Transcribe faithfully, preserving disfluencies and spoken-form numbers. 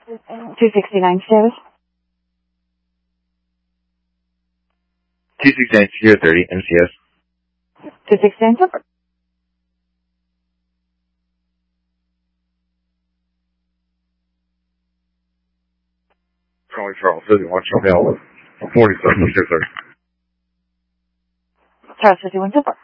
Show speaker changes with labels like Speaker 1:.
Speaker 1: two sixty-nine service.
Speaker 2: two sixty-nine zero thirty, M C S.
Speaker 1: two sixty-nine super.
Speaker 2: Charlie Charles, fifty-one, Charlie, forty-seven, six thirty.
Speaker 1: Charles fifty-one super.